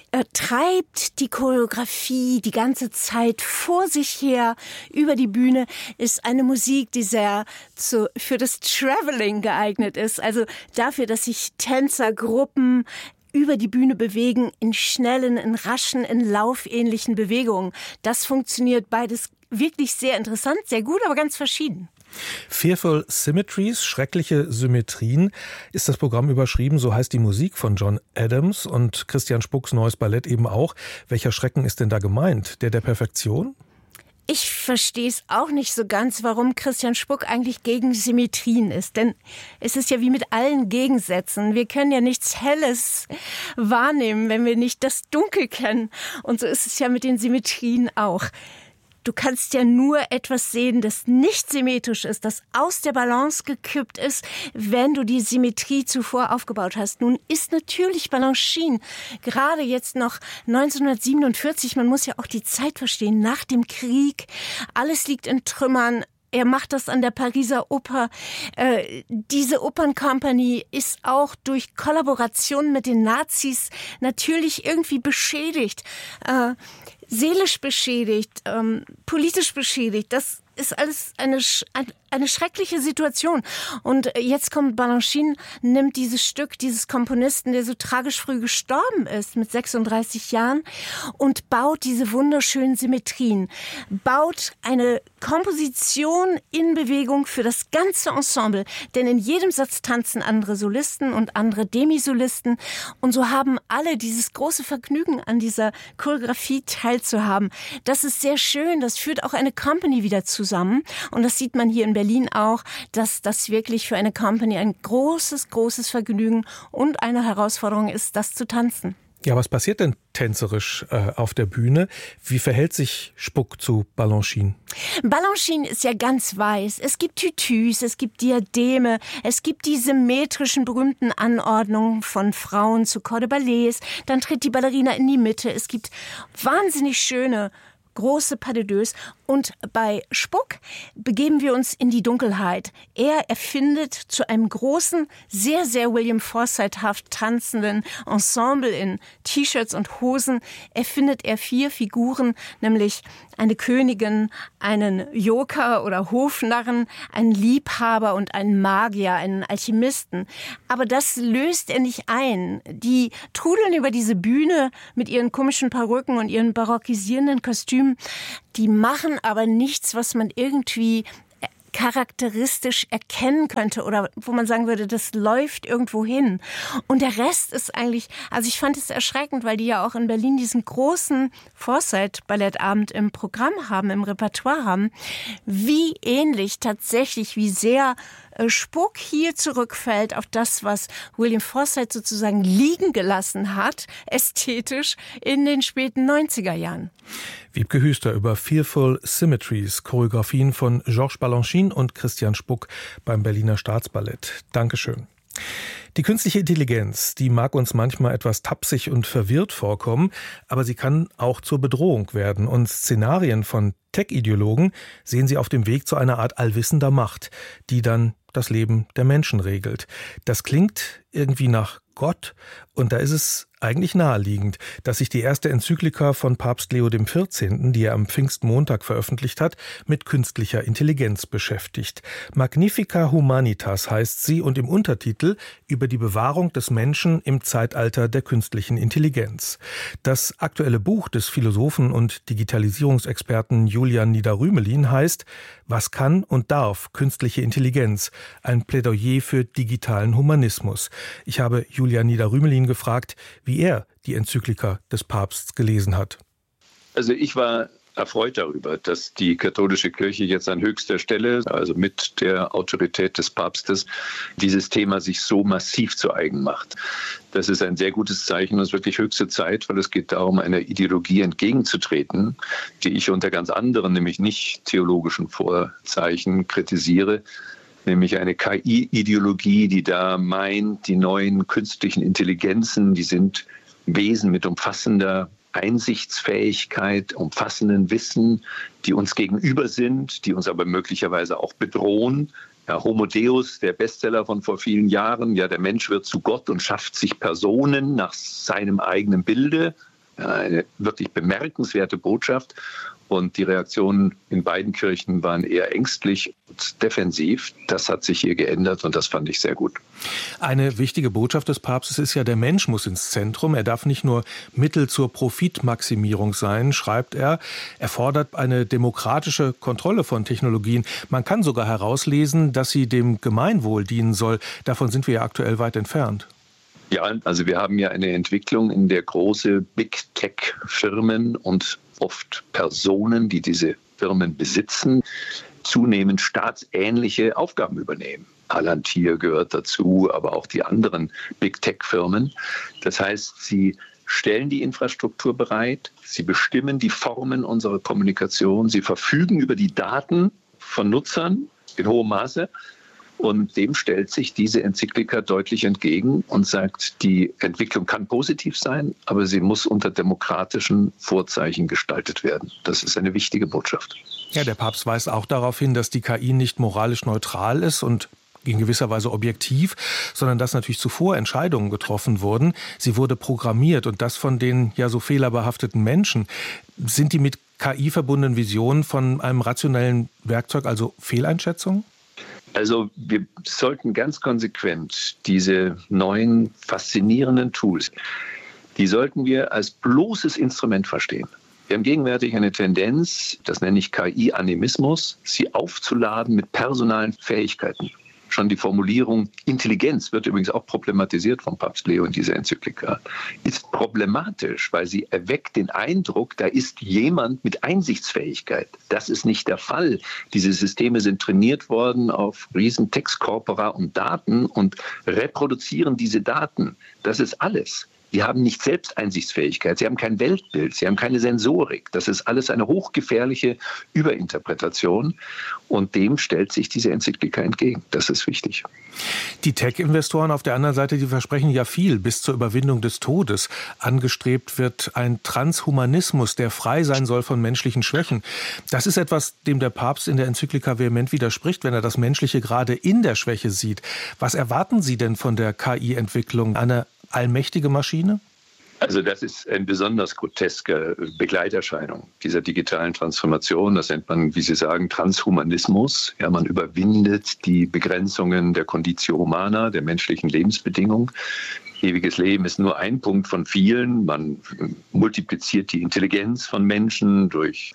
treibt die Choreografie die ganze Zeit vor sich her über die Bühne, ist eine Musik, die sehr für das Traveling geeignet ist, also dafür, dass sich Tänzergruppen über die Bühne bewegen, in schnellen, in raschen, in laufähnlichen Bewegungen. Das funktioniert beides wirklich sehr interessant, sehr gut, aber ganz verschieden. Fearful Symmetries, schreckliche Symmetrien, ist das Programm überschrieben, so heißt die Musik von John Adams und Christian Spucks neues Ballett eben auch. Welcher Schrecken ist denn da gemeint? Der Perfektion? Ich verstehe es auch nicht so ganz, warum Christian Spuck eigentlich gegen Symmetrien ist. Denn es ist ja wie mit allen Gegensätzen. Wir können ja nichts Helles wahrnehmen, wenn wir nicht das Dunkel kennen. Und so ist es ja mit den Symmetrien auch. Du kannst ja nur etwas sehen, das nicht symmetrisch ist, das aus der Balance gekippt ist, wenn du die Symmetrie zuvor aufgebaut hast. Nun ist natürlich Balanchine, gerade jetzt noch 1947, man muss ja auch die Zeit verstehen, nach dem Krieg, alles liegt in Trümmern. Er macht das an der Pariser Oper. Diese Operncompany ist auch durch Kollaboration mit den Nazis natürlich irgendwie beschädigt. Seelisch beschädigt, politisch beschädigt. Das ist alles eine schreckliche Situation. Und jetzt kommt Balanchine, nimmt dieses Stück dieses Komponisten, der so tragisch früh gestorben ist, mit 36 Jahren, und baut diese wunderschönen Symmetrien, baut eine Komposition in Bewegung für das ganze Ensemble. Denn in jedem Satz tanzen andere Solisten und andere Demisolisten. Und so haben alle dieses große Vergnügen, an dieser Choreografie teilzuhaben. Das ist sehr schön. Das führt auch eine Company wieder zusammen. Und das sieht man hier in Berlin auch, dass das wirklich für eine Company ein großes, großes Vergnügen und eine Herausforderung ist, das zu tanzen. Ja, was passiert denn tänzerisch auf der Bühne? Wie verhält sich Spuck zu Balanchine? Balanchine ist ja ganz weiß. Es gibt Tütüs, es gibt Diademe, es gibt die symmetrischen, berühmten Anordnungen von Frauen zu Corps de Ballet. Dann tritt die Ballerina in die Mitte. Es gibt wahnsinnig schöne, große Pas de deux. Und bei Spuck begeben wir uns in die Dunkelheit. Er erfindet zu einem großen, sehr, sehr William Forsythe-haft tanzenden Ensemble in T-Shirts und Hosen, erfindet er 4 Figuren, nämlich eine Königin, einen Joker oder Hofnarren, einen Liebhaber und einen Magier, einen Alchemisten. Aber das löst er nicht ein. Die trudeln über diese Bühne mit ihren komischen Perücken und ihren barockisierenden Kostümen. Die machen aber nichts, was man irgendwie charakteristisch erkennen könnte oder wo man sagen würde, das läuft irgendwo hin. Und der Rest ist eigentlich, also ich fand es erschreckend, weil die ja auch in Berlin diesen großen Forsythe-Ballettabend im Programm haben, im Repertoire haben, wie ähnlich tatsächlich, wie sehr Spuck hier zurückfällt auf das, was William Forsythe sozusagen liegen gelassen hat, ästhetisch in den späten 90er Jahren. Wiebke Hüster über Fearful Symmetries, Choreografien von Georges Balanchine und Christian Spuck beim Berliner Staatsballett. Dankeschön. Die künstliche Intelligenz, die mag uns manchmal etwas tapsig und verwirrt vorkommen, aber sie kann auch zur Bedrohung werden. Und Szenarien von Tech-Ideologen sehen sie auf dem Weg zu einer Art allwissender Macht, die dann das Leben der Menschen regelt. Das klingt irgendwie nach Gott, und da ist es eigentlich naheliegend, dass sich die erste Enzyklika von Papst Leo XIV., die er am Pfingstmontag veröffentlicht hat, mit künstlicher Intelligenz beschäftigt. Magnifica Humanitas heißt sie und im Untertitel über die Bewahrung des Menschen im Zeitalter der künstlichen Intelligenz. Das aktuelle Buch des Philosophen und Digitalisierungsexperten Julian Nieder-Rümelin heißt Was kann und darf künstliche Intelligenz? Ein Plädoyer für digitalen Humanismus. Ich habe Julian Nieder-Rümelin gefragt, wie er die Enzyklika des Papstes gelesen hat. Also ich war erfreut darüber, dass die katholische Kirche jetzt an höchster Stelle, also mit der Autorität des Papstes, dieses Thema sich so massiv zu eigen macht. Das ist ein sehr gutes Zeichen und es ist wirklich höchste Zeit, weil es geht darum, einer Ideologie entgegenzutreten, die ich unter ganz anderen, nämlich nicht theologischen Vorzeichen kritisiere, nämlich eine KI-Ideologie, die da meint, die neuen künstlichen Intelligenzen, die sind Wesen mit umfassender Einsichtsfähigkeit, umfassenden Wissen, die uns gegenüber sind, die uns aber möglicherweise auch bedrohen. Ja, Homo Deus, der Bestseller von vor vielen Jahren, ja, der Mensch wird zu Gott und schafft sich Personen nach seinem eigenen Bilde. Ja, eine wirklich bemerkenswerte Botschaft. Und die Reaktionen in beiden Kirchen waren eher ängstlich und defensiv. Das hat sich hier geändert und das fand ich sehr gut. Eine wichtige Botschaft des Papstes ist ja, der Mensch muss ins Zentrum. Er darf nicht nur Mittel zur Profitmaximierung sein, schreibt er. Er fordert eine demokratische Kontrolle von Technologien. Man kann sogar herauslesen, dass sie dem Gemeinwohl dienen soll. Davon sind wir ja aktuell weit entfernt. Ja, also wir haben ja eine Entwicklung, in der große Big-Tech-Firmen und oft Personen, die diese Firmen besitzen, zunehmend staatsähnliche Aufgaben übernehmen. Palantir gehört dazu, aber auch die anderen Big-Tech-Firmen. Das heißt, sie stellen die Infrastruktur bereit, sie bestimmen die Formen unserer Kommunikation, sie verfügen über die Daten von Nutzern in hohem Maße. Und dem stellt sich diese Enzyklika deutlich entgegen und sagt, die Entwicklung kann positiv sein, aber sie muss unter demokratischen Vorzeichen gestaltet werden. Das ist eine wichtige Botschaft. Ja, der Papst weist auch darauf hin, dass die KI nicht moralisch neutral ist und in gewisser Weise objektiv, sondern dass natürlich zuvor Entscheidungen getroffen wurden. Sie wurde programmiert und das von den ja so fehlerbehafteten Menschen. Sind die mit KI verbundenen Visionen von einem rationellen Werkzeug also Fehleinschätzungen? Also wir sollten ganz konsequent diese neuen faszinierenden Tools, die sollten wir als bloßes Instrument verstehen. Wir haben gegenwärtig eine Tendenz, das nenne ich KI-Animismus, sie aufzuladen mit personalen Fähigkeiten. Schon die Formulierung Intelligenz wird übrigens auch problematisiert vom Papst Leo in dieser Enzyklika, ist problematisch, weil sie erweckt den Eindruck, da ist jemand mit Einsichtsfähigkeit. Das ist nicht der Fall. Diese Systeme sind trainiert worden auf riesen Textkorpora und Daten und reproduzieren diese Daten. Das ist alles. Die haben nicht Selbsteinsichtsfähigkeit, sie haben kein Weltbild, sie haben keine Sensorik. Das ist alles eine hochgefährliche Überinterpretation und dem stellt sich diese Enzyklika entgegen. Das ist wichtig. Die Tech-Investoren auf der anderen Seite, die versprechen ja viel bis zur Überwindung des Todes. Angestrebt wird ein Transhumanismus, der frei sein soll von menschlichen Schwächen. Das ist etwas, dem der Papst in der Enzyklika vehement widerspricht, wenn er das Menschliche gerade in der Schwäche sieht. Was erwarten Sie denn von der KI-Entwicklung? Eine allmächtige Maschine? Also das ist eine besonders groteske Begleiterscheinung dieser digitalen Transformation. Das nennt man, wie Sie sagen, Transhumanismus. Ja, man überwindet die Begrenzungen der Conditio Humana, der menschlichen Lebensbedingungen. Ewiges Leben ist nur ein Punkt von vielen. Man multipliziert die Intelligenz von Menschen durch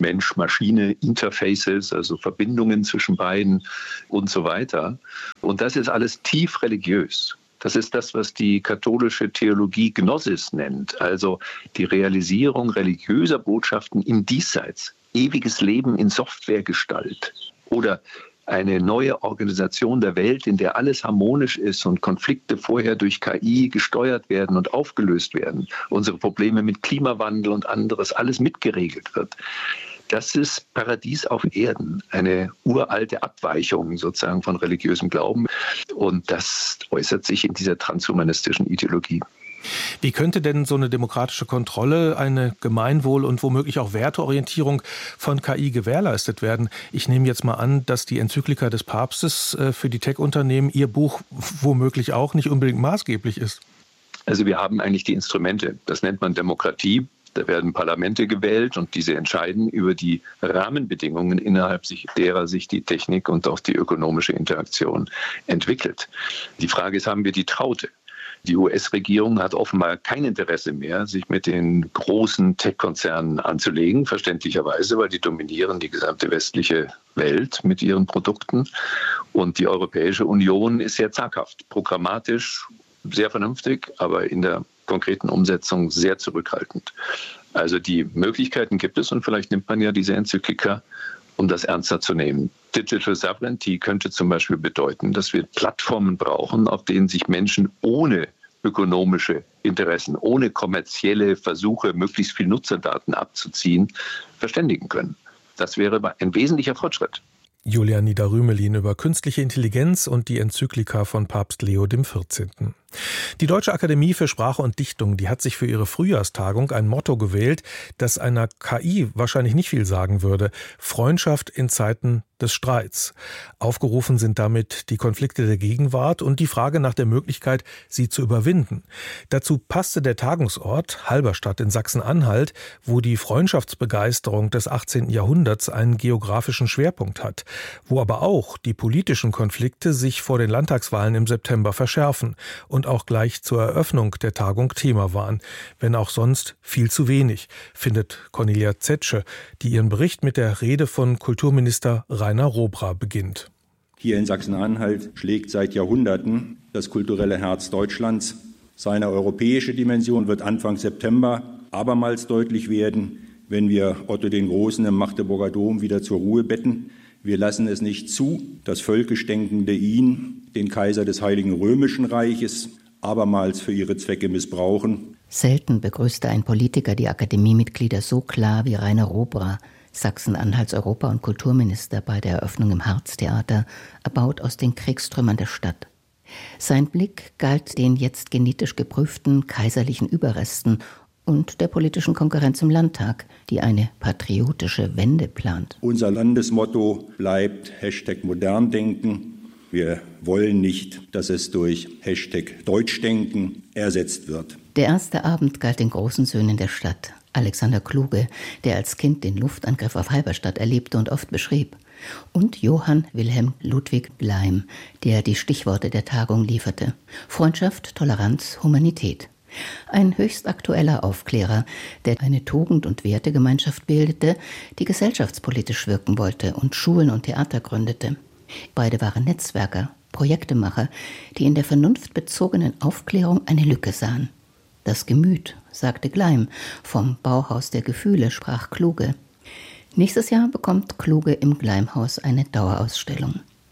Mensch-Maschine-Interfaces, also Verbindungen zwischen beiden und so weiter. Und das ist alles tief religiös. Das ist das, was die katholische Theologie Gnosis nennt, also die Realisierung religiöser Botschaften im Diesseits, ewiges Leben in Softwaregestalt oder eine neue Organisation der Welt, in der alles harmonisch ist und Konflikte vorher durch KI gesteuert werden und aufgelöst werden. Unsere Probleme mit Klimawandel und anderes, alles mitgeregelt wird. Das ist Paradies auf Erden, eine uralte Abweichung sozusagen von religiösem Glauben. Und das äußert sich in dieser transhumanistischen Ideologie. Wie könnte denn so eine demokratische Kontrolle, eine Gemeinwohl- und womöglich auch Werteorientierung von KI gewährleistet werden? Ich nehme jetzt mal an, dass die Enzyklika des Papstes für die Tech-Unternehmen, Ihr Buch womöglich auch, nicht unbedingt maßgeblich ist. Also wir haben eigentlich die Instrumente. Das nennt man Demokratie. Da werden Parlamente gewählt und diese entscheiden über die Rahmenbedingungen, innerhalb derer sich die Technik und auch die ökonomische Interaktion entwickelt. Die Frage ist, haben wir die Traute? Die US-Regierung hat offenbar kein Interesse mehr, sich mit den großen Tech-Konzernen anzulegen, verständlicherweise, weil die dominieren die gesamte westliche Welt mit ihren Produkten. Und die Europäische Union ist sehr zaghaft, programmatisch sehr vernünftig, aber in der konkreten Umsetzung sehr zurückhaltend. Also die Möglichkeiten gibt es und vielleicht nimmt man ja diese Enzyklika, um das ernster zu nehmen. Digital Sovereignty könnte zum Beispiel bedeuten, dass wir Plattformen brauchen, auf denen sich Menschen ohne ökonomische Interessen, ohne kommerzielle Versuche, möglichst viel Nutzerdaten abzuziehen, verständigen können. Das wäre ein wesentlicher Fortschritt. Julia Nieder-Rümelin über künstliche Intelligenz und die Enzyklika von Papst Leo XIV. Die Deutsche Akademie für Sprache und Dichtung, die hat sich für ihre Frühjahrstagung ein Motto gewählt, das einer KI wahrscheinlich nicht viel sagen würde: Freundschaft in Zeiten des Streits. Aufgerufen sind damit die Konflikte der Gegenwart und die Frage nach der Möglichkeit, sie zu überwinden. Dazu passte der Tagungsort Halberstadt in Sachsen-Anhalt, wo die Freundschaftsbegeisterung des 18. Jahrhunderts einen geografischen Schwerpunkt hat, wo aber auch die politischen Konflikte sich vor den Landtagswahlen im September verschärfen und auch gleich zur Eröffnung der Tagung Thema waren, wenn auch sonst viel zu wenig, findet Cornelia Zetsche, die ihren Bericht mit der Rede von Kulturminister Rainer Robra beginnt. Hier in Sachsen-Anhalt schlägt seit Jahrhunderten das kulturelle Herz Deutschlands. Seine europäische Dimension wird Anfang September abermals deutlich werden, wenn wir Otto den Großen im Magdeburger Dom wieder zur Ruhe betten. Wir lassen es nicht zu, dass Völkischdenkende ihn, den Kaiser des Heiligen Römischen Reiches, abermals für ihre Zwecke missbrauchen. Selten begrüßte ein Politiker die Akademiemitglieder so klar wie Rainer Robra, Sachsen-Anhalts Europa- und Kulturminister, bei der Eröffnung im Harztheater, erbaut aus den Kriegstrümmern der Stadt. Sein Blick galt den jetzt genetisch geprüften kaiserlichen Überresten und der politischen Konkurrenz im Landtag, die eine patriotische Wende plant. Unser Landesmotto bleibt #Moderndenken. Wir wollen nicht, dass es durch #Deutschdenken ersetzt wird. Der erste Abend galt den großen Söhnen der Stadt. Alexander Kluge, der als Kind den Luftangriff auf Halberstadt erlebte und oft beschrieb. Und Johann Wilhelm Ludwig Gleim, der die Stichworte der Tagung lieferte. Freundschaft, Toleranz, Humanität. Ein höchst aktueller Aufklärer, der eine Tugend- und Wertegemeinschaft bildete, die gesellschaftspolitisch wirken wollte und Schulen und Theater gründete. Beide waren Netzwerker, Projektemacher, die in der vernunftbezogenen Aufklärung eine Lücke sahen. Das Gemüt, sagte Gleim, vom Bauhaus der Gefühle sprach Kluge. Nächstes Jahr bekommt Kluge im Gleimhaus eine Dauerausstellung.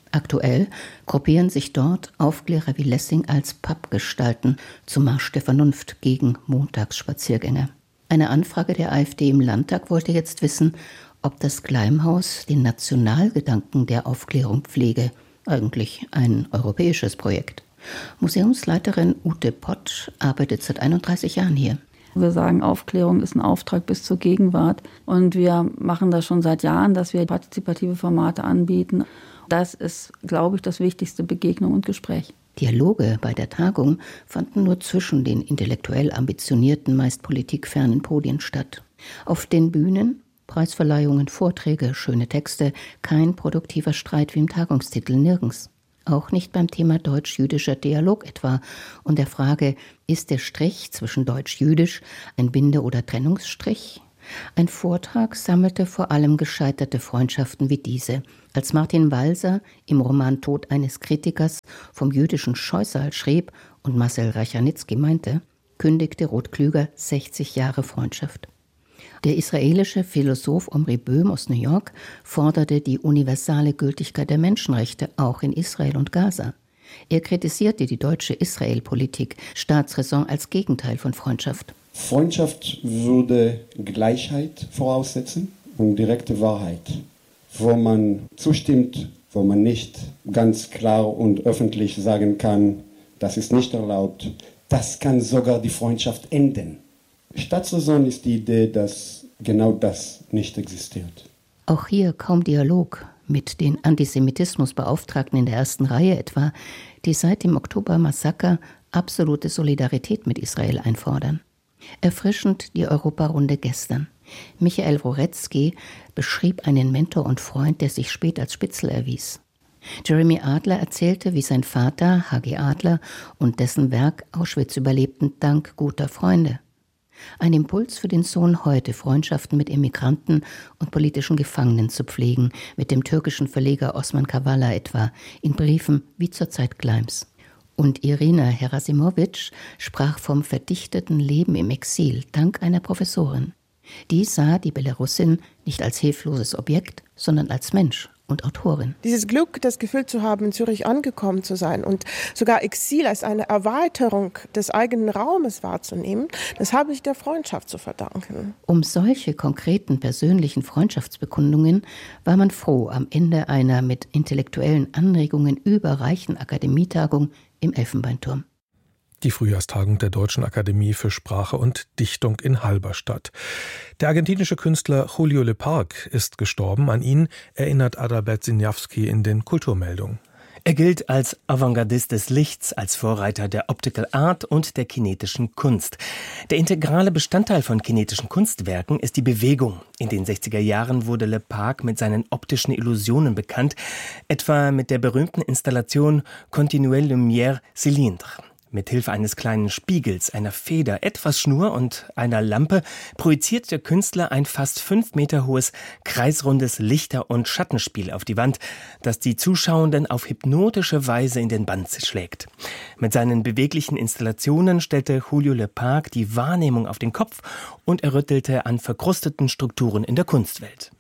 Aktuell gruppieren sich dort Aufklärer wie Lessing als Pappgestalten zum Marsch der Vernunft gegen Montagsspaziergänger. Eine Anfrage der AfD im Landtag wollte jetzt wissen, ob das Gleimhaus den Nationalgedanken der Aufklärung pflege. Eigentlich ein europäisches Projekt. Museumsleiterin Ute Pott arbeitet seit 31 Jahren hier. Wir sagen, Aufklärung ist ein Auftrag bis zur Gegenwart. Und wir machen das schon seit Jahren, dass wir partizipative Formate anbieten. Das ist, glaube ich, das wichtigste, Begegnung und Gespräch. Dialoge bei der Tagung fanden nur zwischen den intellektuell ambitionierten, meist politikfernen Podien statt. Auf den Bühnen Preisverleihungen, Vorträge, schöne Texte, kein produktiver Streit wie im Tagungstitel, nirgends. Auch nicht beim Thema deutsch-jüdischer Dialog etwa und der Frage, ist der Strich zwischen deutsch-jüdisch ein Binde- oder Trennungsstrich? Ein Vortrag sammelte vor allem gescheiterte Freundschaften wie diese. Als Martin Walser im Roman Tod eines Kritikers vom jüdischen Scheusal schrieb und Marcel Reicharnitzky meinte, kündigte Ruth Klüger 60 Jahre Freundschaft. Der israelische Philosoph Omri Böhm aus New York forderte die universale Gültigkeit der Menschenrechte auch in Israel und Gaza. Er kritisierte die deutsche Israel-Politik, Staatsräson als Gegenteil von Freundschaft. Freundschaft würde Gleichheit voraussetzen und direkte Wahrheit, wo man zustimmt, wo man nicht ganz klar und öffentlich sagen kann, das ist nicht erlaubt. Das kann sogar die Freundschaft enden. Staatsräson ist die Idee, dass genau das nicht existiert. Auch hier kaum Dialog mit den Antisemitismusbeauftragten in der ersten Reihe etwa, die seit dem Oktober-Massaker absolute Solidarität mit Israel einfordern. Erfrischend die Europarunde gestern. Michael Roretzky beschrieb einen Mentor und Freund, der sich spät als Spitzel erwies. Jeremy Adler erzählte, wie sein Vater, H.G. Adler, und dessen Werk Auschwitz überlebten dank guter Freunde. Ein Impuls für den Sohn heute, Freundschaften mit Immigranten und politischen Gefangenen zu pflegen, mit dem türkischen Verleger Osman Kavala etwa, in Briefen wie zur Zeit Gleims. Und Irina Herasimowitsch sprach vom verdichteten Leben im Exil, dank einer Professorin. Die sah die Belarusin nicht als hilfloses Objekt, sondern als Mensch und Autorin. Dieses Glück, das Gefühl zu haben, in Zürich angekommen zu sein und sogar Exil als eine Erweiterung des eigenen Raumes wahrzunehmen, das habe ich der Freundschaft zu verdanken. Um solche konkreten persönlichen Freundschaftsbekundungen war man froh am Ende einer mit intellektuellen Anregungen überreichen Akademietagung im Elfenbeinturm. Die Frühjahrstagung der Deutschen Akademie für Sprache und Dichtung in Halberstadt. Der argentinische Künstler Julio Lepage ist gestorben. An ihn erinnert Adalbert Siniawski in den Kulturmeldungen. Er gilt als Avantgardist des Lichts, als Vorreiter der Optical Art und der kinetischen Kunst. Der integrale Bestandteil von kinetischen Kunstwerken ist die Bewegung. In den 60er Jahren wurde Lepage mit seinen optischen Illusionen bekannt, etwa mit der berühmten Installation Continuelle Lumière Cylindre. Mithilfe eines kleinen Spiegels, einer Feder, etwas Schnur und einer Lampe projiziert der Künstler ein fast 5 Meter hohes, kreisrundes Lichter- und Schattenspiel auf die Wand, das die Zuschauenden auf hypnotische Weise in den Bann schlägt. Mit seinen beweglichen Installationen stellte Julio Lepage die Wahrnehmung auf den Kopf und er rüttelte an verkrusteten Strukturen in der Kunstwelt.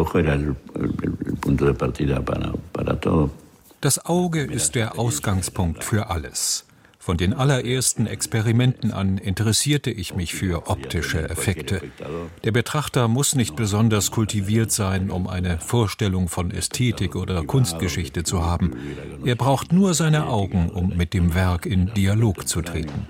Das Auge ist der Ausgangspunkt für alles. Von den allerersten Experimenten an interessierte ich mich für optische Effekte. Der Betrachter muss nicht besonders kultiviert sein, um eine Vorstellung von Ästhetik oder Kunstgeschichte zu haben. Er braucht nur seine Augen, um mit dem Werk in Dialog zu treten.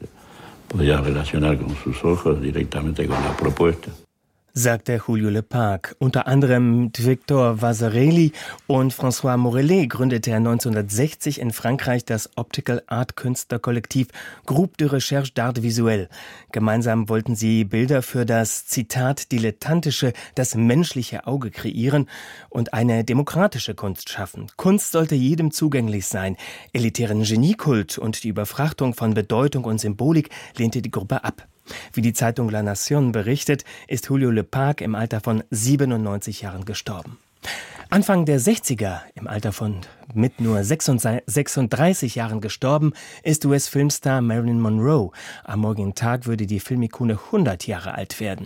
Sagte Julio Lepage. Unter anderem Victor Vasarely und François Morellet gründete er 1960 in Frankreich das Optical Art Künstlerkollektiv Groupe de Recherche d'Art Visuel. Gemeinsam wollten sie Bilder für das, Zitat, dilettantische, das menschliche Auge kreieren und eine demokratische Kunst schaffen. Kunst sollte jedem zugänglich sein. Elitären Geniekult und die Überfrachtung von Bedeutung und Symbolik lehnte die Gruppe ab. Wie die Zeitung La Nation berichtet, ist Julio Lepage im Alter von 97 Jahren gestorben. Anfang der 60er, im Alter von mit nur 36 Jahren gestorben, ist US-Filmstar Marilyn Monroe. Am morgigen Tag würde die Filmikone 100 Jahre alt werden.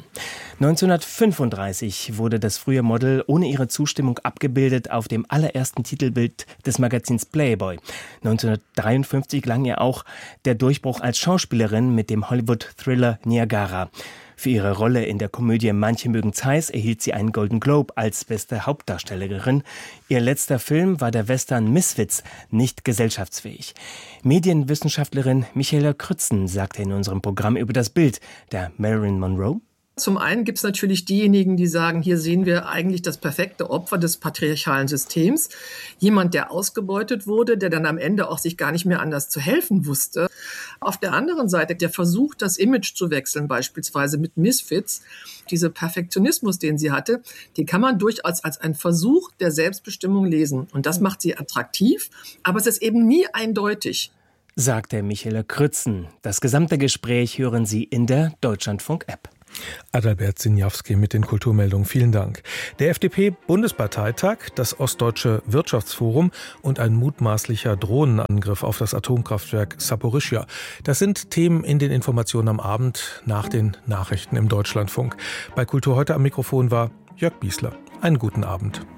1935 wurde das frühe Model ohne ihre Zustimmung abgebildet auf dem allerersten Titelbild des Magazins Playboy. 1953 gelang ihr auch der Durchbruch als Schauspielerin mit dem Hollywood-Thriller Niagara. Für ihre Rolle in der Komödie Manche mögen's heiß erhielt sie einen Golden Globe als beste Hauptdarstellerin. Ihr letzter Film war der Western Misfits, nicht gesellschaftsfähig. Medienwissenschaftlerin Michaela Krützen sagte in unserem Programm über das Bild der Marilyn Monroe: Zum einen gibt es natürlich diejenigen, die sagen, hier sehen wir eigentlich das perfekte Opfer des patriarchalen Systems. Jemand, der ausgebeutet wurde, der dann am Ende auch sich gar nicht mehr anders zu helfen wusste. Auf der anderen Seite der Versuch, das Image zu wechseln, beispielsweise mit Misfits, dieser Perfektionismus, den sie hatte, den kann man durchaus als einen Versuch der Selbstbestimmung lesen. Und das macht sie attraktiv, aber es ist eben nie eindeutig. Sagte Michaela Krützen. Das gesamte Gespräch hören Sie in der Deutschlandfunk-App. Adalbert Sinjawski mit den Kulturmeldungen. Vielen Dank. Der FDP-Bundesparteitag, das Ostdeutsche Wirtschaftsforum und ein mutmaßlicher Drohnenangriff auf das Atomkraftwerk Saporischschja. Das sind Themen in den Informationen am Abend nach den Nachrichten im Deutschlandfunk. Bei Kultur heute am Mikrofon war Jörg Biesler. Einen guten Abend.